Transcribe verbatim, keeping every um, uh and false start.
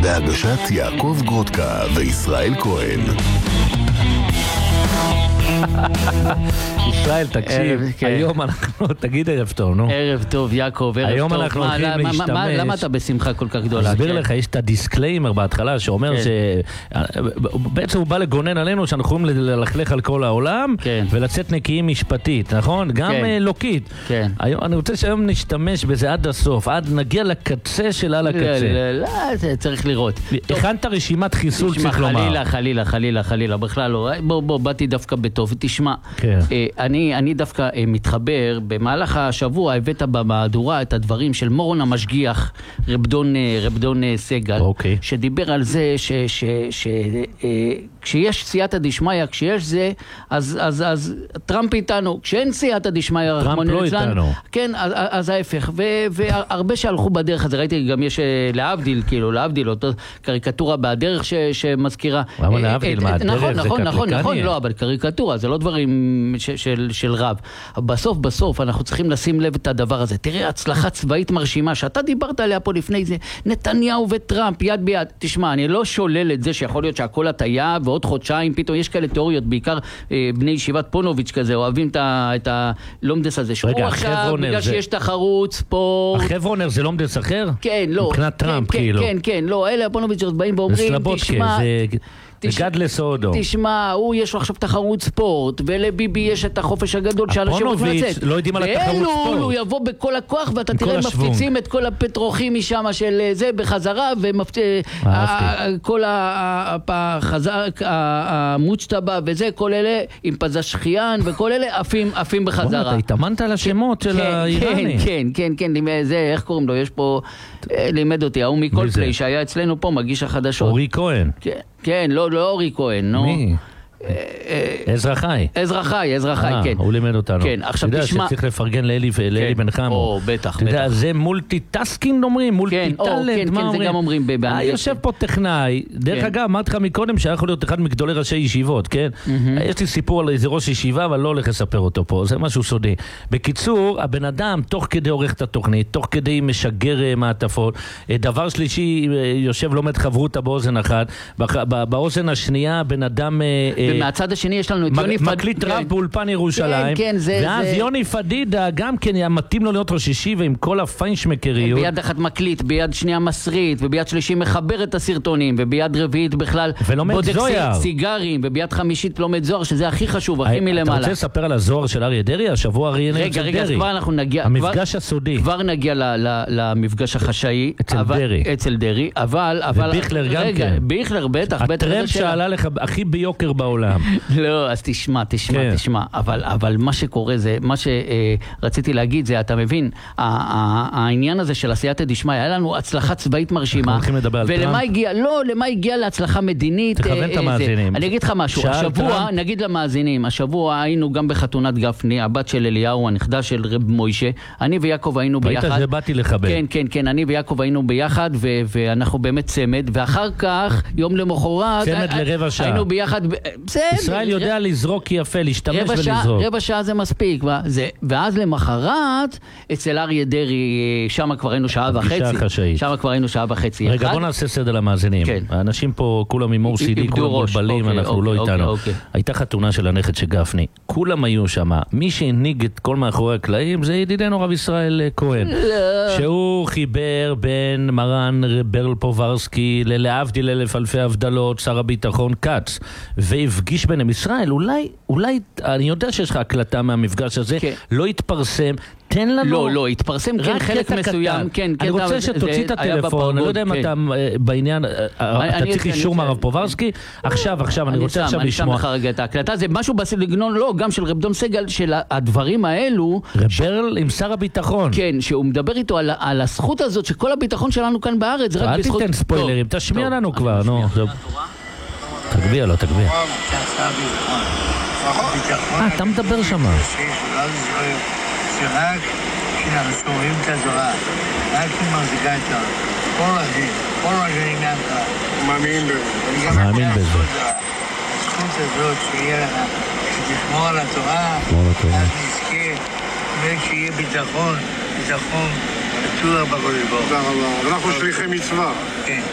בהגשת יעקב גרודקה וישראל כהן. ישראל, תקשיב, היום אנחנו, תגיד ערב טוב, נו. ערב טוב, יעקב, ערב טוב. היום אנחנו הולכים להשתמש. למה אתה בשמחה כל כך גדולה? אסביר לך, יש את הדיסקליימר בהתחלה שאומר שבעצם הוא בא לגונן עלינו שאנחנו יכולים ללכלך על כל העולם ולצאת נקיים משפטית, נכון? גם לוקית. אני רוצה שהיום נשתמש בזה עד הסוף, עד נגיע לקצה של על הקצה. לא, לא, צריך לראות. הכנת רשימת חיסול, צריך לומר. חלילה, חלילה, חלילה, חלילה, בכלל לא. בוא, בוא, באתי דווקא בטוב. תשמע, אני, אני דווקא מתחבר, במהלך השבוע הבאת במהדורה את הדברים של מורון המשגיח, רבדון, רבדון סגל, שדיבר על זה ש, ש, ש, כשיש סייעתא דשמיא, כשיש זה, אז, אז, אז טראמפ איתנו, כשאין סייעתא דשמיא, טראמפ לא איתנו. כן, אז, אז ההפך, ו, והרבה שהלכו בדרך הזה, ראיתי גם יש להבדיל, כאילו, להבדיל, אותו קריקטורה בדרך ש, שמזכירה. למה להבדיל? מה, הדרך נכון, זה נכון, נכון, נכון, קפליקני? לא, אבל קריקטורה, זה לא דברים ש, של, של רב. בסוף, בסוף, אנחנו צריכים לשים לב את הדבר הזה. תראה, הצלחה צבאית מרשימה, שאתה דיברת עליה פה לפני זה, נתניהו וטראמפ, יד ביד. תשמע, אני לא שולל את זה שיכול להיות שהכל הטעיה, ועוד חודשיים, פתאום יש כאלה תיאוריות, בעיקר אה, בני ישיבת פונוביץ' כזה, אוהבים את הלומדס הזה. רגע, עכשיו, בגלל זה... שיש תחרות, ספורט... החברונר זה לומדס אחר? כן, לא. מבחינת טראמפ, כן, כאילו. כן, כן, לא, אלה הפונוביץ' באים ואומרים, תשמע... גד לסודו. תשמע, הוא יש לו עכשיו תחרות ספורט, ולביבי יש את החופש הגדול שאנשים רוצים לצאת. לא יודעים על התחרות ספורט. ואלו, הוא יבוא בכל הכוח, ואתה תראה מפציצים את כל הפטרוחים משם של זה בחזרה, וכל המוצ'טבה וזה, כל אלה עם פזשחיין, וכל אלה עפים בחזרה. אתה התאמנת על השמות של האיראני. כן, כן, כן, זה, איך קוראים לו? יש פה, לימד אותי, ההוא מקולפליי שהיה אצלנו פה, מגיש החדשות. אורי כהן. כן. כן, לא, לא אורי כהן, נו. מי? עזרא חי. עזרא חי, עזרא חי, כן. הוא לימד אותנו. כן, עכשיו תשמע. אתה יודע שצריך לפרגן לאלי בן חמו. או, בטח, אתה יודע, זה מולטי-טסקינג אומרים, מולטי-טלנט, מה אומרים? כן, כן, זה גם אומרים באנגלית. יושב פה טכנאי, דרך אגב, אמרתי לך מקודם שהיה יכול להיות אחד מגדולי ראשי ישיבות, כן? יש לי סיפור על איזה ראש ישיבה, אבל לא הולך לספר אותו פה, זה משהו סודי. בקיצור, הבן אדם, תוך כדי עורך את התוכנית, תוך כדי משגר מעטפות, דבר שלישי, יושב לומד חברותה באוזן אחת, באוזן השנייה, בן אדם... ומהצד השני יש לנו את יוני פדידה. מקליט רב באולפן ירושלים. כן, כן, זה... ואז יוני פדידה גם כן מתאים לו להיות ראש ישיבה עם כל הפיינשמקריות. ביד אחת מקליט, ביד שנייה מסריט, וביד שלישי מחבר את הסרטונים, וביד רביעית בכלל בודק סיגרים, וביד חמישית לומד זוהר, שזה הכי חשוב, הכי מלמעלה. אתה רוצה לספר על הזוהר של אריה דרעי? השבוע אריה נראה אצל דרעי. רגע, רגע, כבר אנחנו נגיע... המפגש הסודי. כבר נגיע למפגש החשאי. אצל דרעי. אצל דרעי, אבל... וביכלר גם כן. ביכלר, בטח, בטח. הטרמפ שעלה לך הכי ביוקר בעולם. לא, אז תשמע, תשמע, תשמע. אבל מה שקורה זה, מה שרציתי להגיד זה, אתה מבין, העניין הזה של עשייתא דשמיא, היה לנו הצלחה צבאית מרשימה. אנחנו הולכים לדבר על טראמפ. ולמה הגיע? לא, למה הגיע להצלחה מדינית? תכוון את המאזינים. אני אגיד לך משהו, השבוע, נגיד למאזינים, השבוע היינו גם בחתונת גפני, הבת של אליהו, הנכדה של רב מוישה, אני ויעקב היינו ביחד. ראית, זה באתי לחבר. כן, כן, כן, אני ויעקב היינו ביחד, ואנחנו באמת צמד, ואחר כך, יום למחרת, צמד לרבע שעה. היינו ביחד, ישראל יודע לזרוק יפה, להשתמש ולזרוק. רבע שעה זה מספיק, ואז למחרת, אצל אריה דרעי, שם כבר היינו שעה וחצי. שם כבר היינו שעה וחצי. רגע, בוא נעשה סדר למאזינים. האנשים פה, כולם עם אור סידי, כולם מולבלים, אנחנו לא איתנו. הייתה חתונה של הנכד של גפני. כולם היו שם. מי שהנהיג את כל מאחורי הקלעים, זה ידידנו רב ישראל כהן. שהוא חיבר בין מרן ברל פוברסקי, ללהבדיל אלף אלפי הבדלות, שר הביטחון קץ, והפגיש ביניהם. ישראל, אולי, אולי, אני יודע שיש לך הקלטה מהמפגש הזה, לא התפרסם, תן לנו... לא, לא, התפרסם, כן, חלק מסוים, כן, אני רוצה שתוציא את הטלפון, אני לא יודע אם אתה בעניין, אתה צריך אישור מהרב פוברסקי, עכשיו, עכשיו, אני רוצה עכשיו לשמוע. אני שם לך רגע את ההקלטה, זה משהו בסגנון, לא, גם של רבדון סגל, של הדברים האלו... רברל עם שר הביטחון. כן, שהוא מדבר איתו על הזכות הזאת, שכל הביטחון שלנו כאן בארץ, רק בזכות... אל תיתן ספוילרים, תשמיע לנו כבר, נו. תגביע לו, תגביע. אה, אתה מדבר שמה. שרק כשאנחנו שומעים את התורה, רק היא מחזיקה את התורה. כל השנים, כל השנים גם ככה. מאמין בזה. מאמין בזה. הזכות הזאת שיהיה לך, שתשמור על התורה, אז נזכה, ושיהיה ביטחון, ביטחון, בטוח בכל דבר. תודה רבה. אנחנו שליחי מצווה. כן.